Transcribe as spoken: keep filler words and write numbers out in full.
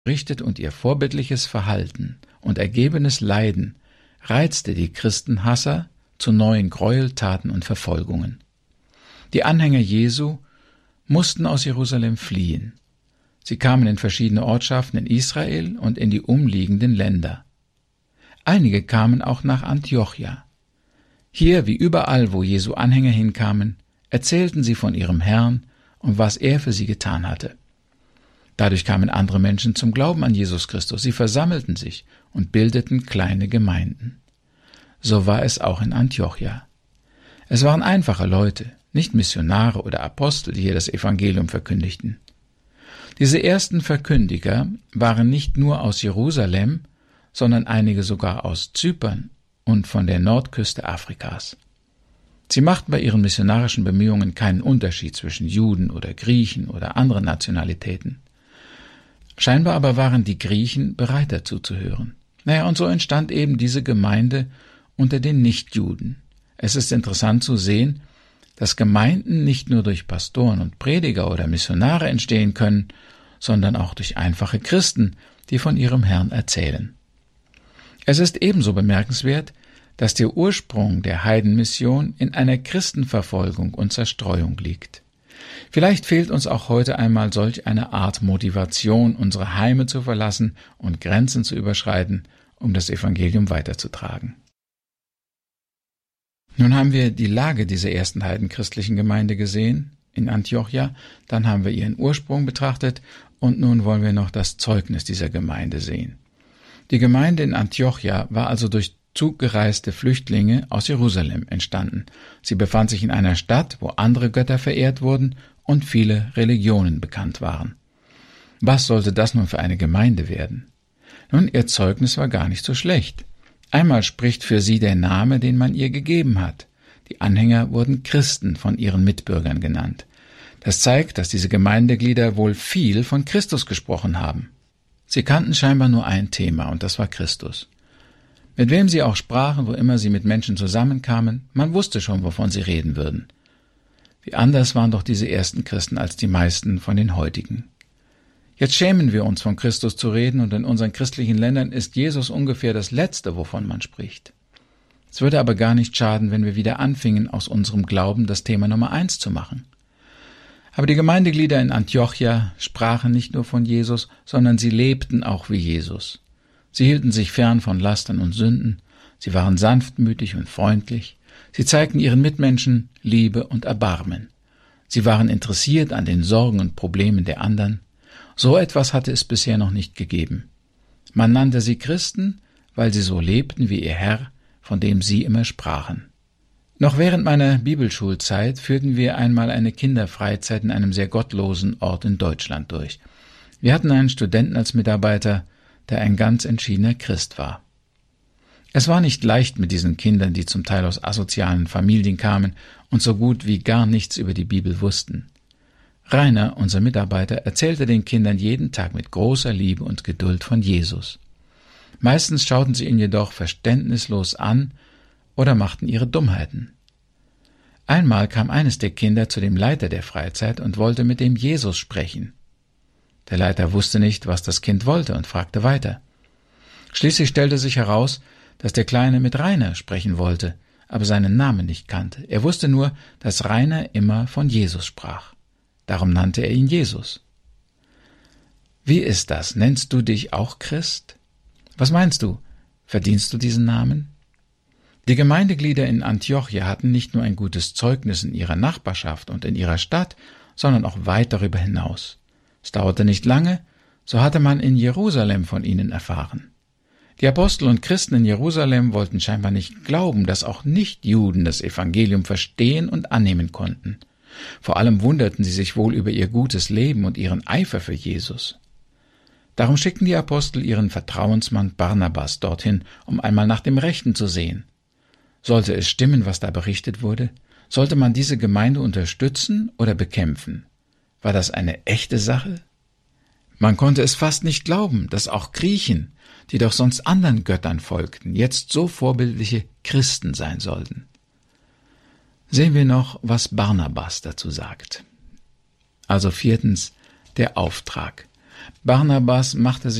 richtet und ihr vorbildliches Verhalten und ergebenes Leiden reizte die Christenhasser zu neuen Gräueltaten und Verfolgungen. Die Anhänger Jesu mussten aus Jerusalem fliehen. Sie kamen in verschiedene Ortschaften in Israel und in die umliegenden Länder. Einige kamen auch nach Antiochia. Hier, wie überall, wo Jesu Anhänger hinkamen, erzählten sie von ihrem Herrn und was er für sie getan hatte. Dadurch kamen andere Menschen zum Glauben an Jesus Christus. Sie versammelten sich und bildeten kleine Gemeinden. So war es auch in Antiochia. Es waren einfache Leute, nicht Missionare oder Apostel, die hier das Evangelium verkündigten. Diese ersten Verkündiger waren nicht nur aus Jerusalem, sondern einige sogar aus Zypern und von der Nordküste Afrikas. Sie machten bei ihren missionarischen Bemühungen keinen Unterschied zwischen Juden oder Griechen oder anderen Nationalitäten. Scheinbar aber waren die Griechen bereit dazu zu hören. Naja, und so entstand eben diese Gemeinde unter den Nichtjuden. Es ist interessant zu sehen, dass Gemeinden nicht nur durch Pastoren und Prediger oder Missionare entstehen können, sondern auch durch einfache Christen, die von ihrem Herrn erzählen. Es ist ebenso bemerkenswert, dass der Ursprung der Heidenmission in einer Christenverfolgung und Zerstreuung liegt. Vielleicht fehlt uns auch heute einmal solch eine Art Motivation, unsere Heime zu verlassen und Grenzen zu überschreiten, um das Evangelium weiterzutragen. Nun haben wir die Lage dieser ersten heidenchristlichen Gemeinde gesehen, in Antiochia, dann haben wir ihren Ursprung betrachtet und nun wollen wir noch das Zeugnis dieser Gemeinde sehen. Die Gemeinde in Antiochia war also durch zugereiste Flüchtlinge aus Jerusalem entstanden. Sie befand sich in einer Stadt, wo andere Götter verehrt wurden und viele Religionen bekannt waren. Was sollte das nun für eine Gemeinde werden? Nun, ihr Zeugnis war gar nicht so schlecht. Einmal spricht für sie der Name, den man ihr gegeben hat. Die Anhänger wurden Christen von ihren Mitbürgern genannt. Das zeigt, dass diese Gemeindeglieder wohl viel von Christus gesprochen haben. Sie kannten scheinbar nur ein Thema, und das war Christus. Mit wem sie auch sprachen, wo immer sie mit Menschen zusammenkamen, man wusste schon, wovon sie reden würden. Wie anders waren doch diese ersten Christen als die meisten von den heutigen. Jetzt schämen wir uns, von Christus zu reden, und in unseren christlichen Ländern ist Jesus ungefähr das Letzte, wovon man spricht. Es würde aber gar nicht schaden, wenn wir wieder anfingen, aus unserem Glauben das Thema Nummer eins zu machen. Aber die Gemeindeglieder in Antiochia sprachen nicht nur von Jesus, sondern sie lebten auch wie Jesus. Sie hielten sich fern von Lastern und Sünden, sie waren sanftmütig und freundlich, sie zeigten ihren Mitmenschen Liebe und Erbarmen. Sie waren interessiert an den Sorgen und Problemen der anderen. So etwas hatte es bisher noch nicht gegeben. Man nannte sie Christen, weil sie so lebten wie ihr Herr, von dem sie immer sprachen. Noch während meiner Bibelschulzeit führten wir einmal eine Kinderfreizeit in einem sehr gottlosen Ort in Deutschland durch. Wir hatten einen Studenten als Mitarbeiter, der ein ganz entschiedener Christ war. Es war nicht leicht mit diesen Kindern, die zum Teil aus asozialen Familien kamen und so gut wie gar nichts über die Bibel wussten. Rainer, unser Mitarbeiter, erzählte den Kindern jeden Tag mit großer Liebe und Geduld von Jesus. Meistens schauten sie ihn jedoch verständnislos an oder machten ihre Dummheiten. Einmal kam eines der Kinder zu dem Leiter der Freizeit und wollte mit dem Jesus sprechen. Der Leiter wusste nicht, was das Kind wollte, und fragte weiter. Schließlich stellte sich heraus, dass der Kleine mit Rainer sprechen wollte, aber seinen Namen nicht kannte. Er wusste nur, dass Rainer immer von Jesus sprach. Darum nannte er ihn Jesus. Wie ist das? Nennst du dich auch Christ? Was meinst du? Verdienst du diesen Namen? Die Gemeindeglieder in Antiochia hatten nicht nur ein gutes Zeugnis in ihrer Nachbarschaft und in ihrer Stadt, sondern auch weit darüber hinaus. Es dauerte nicht lange, so hatte man in Jerusalem von ihnen erfahren. Die Apostel und Christen in Jerusalem wollten scheinbar nicht glauben, dass auch Nichtjuden das Evangelium verstehen und annehmen konnten. Vor allem wunderten sie sich wohl über ihr gutes Leben und ihren Eifer für Jesus. Darum schickten die Apostel ihren Vertrauensmann Barnabas dorthin, um einmal nach dem Rechten zu sehen. Sollte es stimmen, was da berichtet wurde? Sollte man diese Gemeinde unterstützen oder bekämpfen? War das eine echte Sache? Man konnte es fast nicht glauben, dass auch Griechen, die doch sonst anderen Göttern folgten, jetzt so vorbildliche Christen sein sollten. Sehen wir noch, was Barnabas dazu sagt. Also viertens, der Auftrag. Barnabas machte